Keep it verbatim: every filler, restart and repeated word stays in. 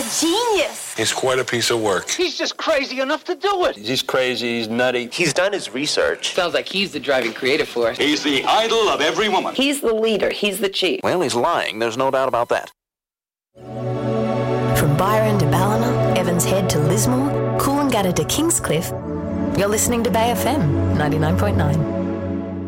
genius. He's quite a piece of work. He's just crazy enough to do it. He's crazy, he's nutty. He's done his research. Sounds like he's the driving creative force. He's the idol of every woman. He's the leader, he's the chief. Well, he's lying, there's no doubt about that. From Byron to Ballina, Evans Head to Lismore, Coolangatta to Kingscliff, you're listening to Bay F M ninety-nine point nine.